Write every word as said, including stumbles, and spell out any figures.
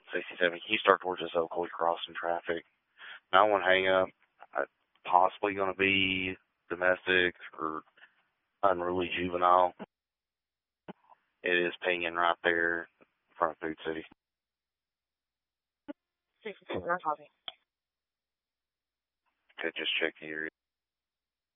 sixty-seven. Can you start towards this Oakley crossing traffic? nine one hang up. Uh, possibly going to be domestic or unruly juvenile. It is pinging right there in front of Food City. sixty-seven, I'm talking. Okay, just check the area.